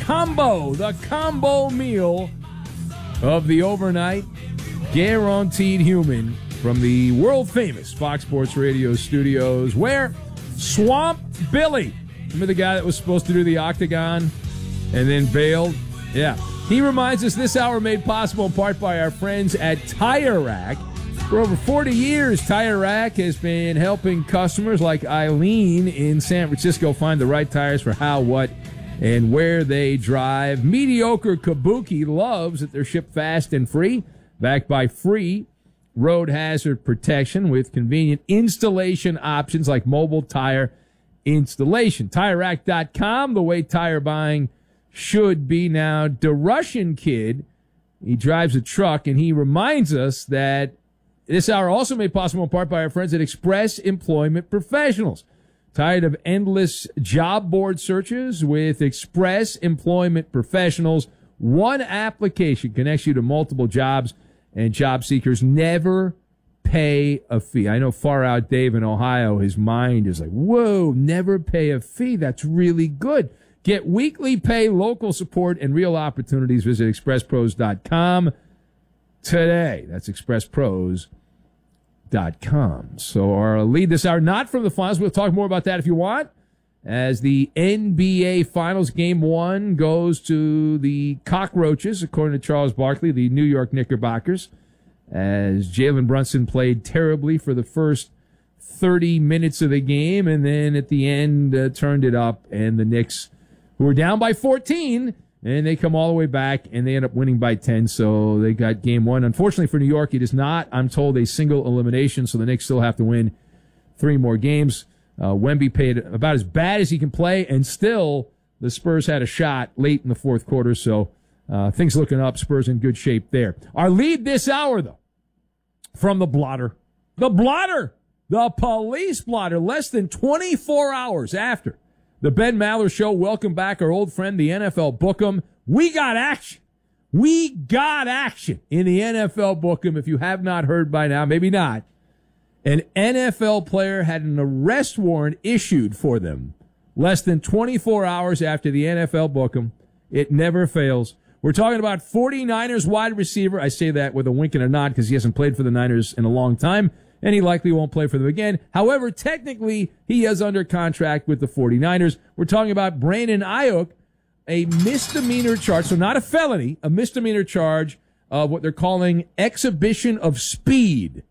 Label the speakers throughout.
Speaker 1: the combo meal of the overnight, guaranteed human from the world-famous Fox Sports Radio studios, where Swamp Billy, remember the guy that was supposed to do the Octagon and then bailed? Yeah. He reminds us this hour made possible in part by our friends at Tire Rack. For over 40 years, Tire Rack has been helping customers like Eileen in San Francisco find the right tires for how, what, and where they drive. Mediocre Kabuki loves that they're shipped fast and free, backed by free road hazard protection with convenient installation options like mobile tire installation. TireRack.com, the way tire buying should be. Now, the Russian kid, he drives a truck, and he reminds us that this hour also made possible in part by our friends at Express Employment Professionals. Tired of endless job board searches? With Express Employment Professionals, one application connects you to multiple jobs, and job seekers never pay a fee. I know Far Out Dave in Ohio, his mind is like, whoa, never pay a fee. That's really good. Get weekly pay, local support, and real opportunities. Visit expresspros.com today. That's expresspros.com. So our lead this hour, not from the finals. We'll talk more about that if you want, as the NBA Finals Game 1 goes to the Cockroaches, according to Charles Barkley, the New York Knickerbockers, as Jalen Brunson played terribly for the first 30 minutes of the game, and then at the end turned it up, and the Knicks, who were down by 14, and they come all the way back, and they end up winning by 10, so they got Game 1. Unfortunately for New York, it is not, I'm told, a single elimination, so the Knicks still have to win 3 more games. Wemby played about as bad as he can play, and still the Spurs had a shot late in the fourth quarter, so things looking up. Spurs in good shape there. Our lead this hour, though, from the blotter. The blotter! The police blotter, less than 24 hours after the Ben Maller Show. Welcome back our old friend, the NFL Bookham. We got action. We got action in the NFL Bookham. If you have not heard by now, maybe not. An NFL player had an arrest warrant issued for them less than 24 hours after the NFL Bookham. It never fails. We're talking about 49ers wide receiver. I say that with a wink and a nod because he hasn't played for the Niners in a long time, and he likely won't play for them again. However, technically, he is under contract with the 49ers. We're talking about Brandon Ayuk, a misdemeanor charge, so not a felony, a misdemeanor charge of what they're calling exhibition of speed.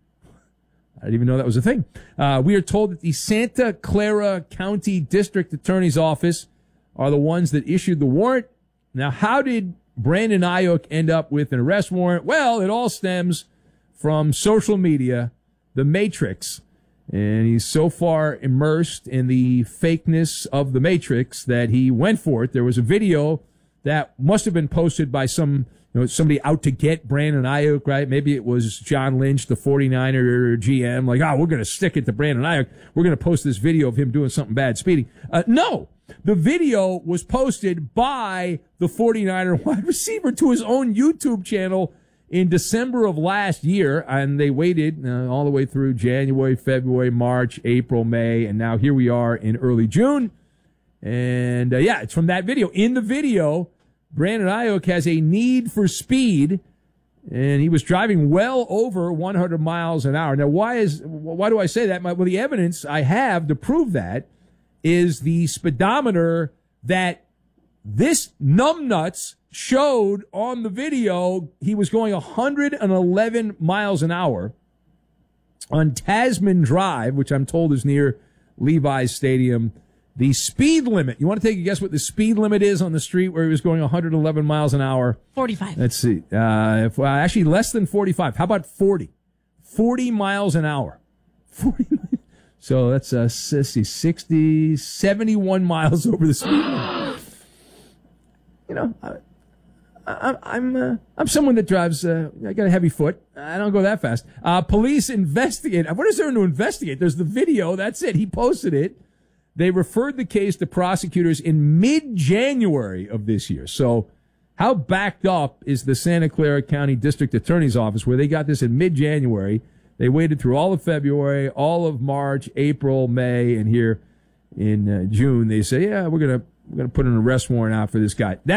Speaker 1: I didn't even know that was a thing. We are told that the Santa Clara County District Attorney's Office are the ones that issued the warrant. Now, how did Brandon Ayuk end up with an arrest warrant? Well, it all stems from social media, the Matrix. And he's so far immersed in the fakeness of the Matrix that he went for it. There was a video that must have been posted by somebody out to get Brandon Ayuk, right? Maybe it was John Lynch, the 49er GM, like, we're going to stick it to Brandon Ayuk. We're going to post this video of him doing something bad, speeding. No, the video was posted by the 49er wide receiver to his own YouTube channel in December of last year, and they waited all the way through January, February, March, April, May, and now here we are in early June. And, it's from that video. In the video, Brandon Ayuk has a need for speed, and he was driving well over 100 miles an hour. Now, why do I say that? Well, the evidence I have to prove that is the speedometer that this numbnuts showed on the video. He was going 111 miles an hour on Tasman Drive, which I'm told is near Levi's Stadium. The speed limit, you want to take a guess what the speed limit is on the street where he was going 111 miles an hour?
Speaker 2: 45.
Speaker 1: Let's see. Actually, less than 45. How about 40? 40 miles an hour. 40. So that's 60, 71 miles over the speed limit. I'm someone that drives, I got a heavy foot. I don't go that fast. Police investigate. What is there to investigate? There's the video. That's it. He posted it. They referred the case to prosecutors in mid-January of this year. So how backed up is the Santa Clara County District Attorney's Office where they got this in mid-January? They waited through all of February, all of March, April, May, and here in June they say, we're gonna put an arrest warrant out for this guy.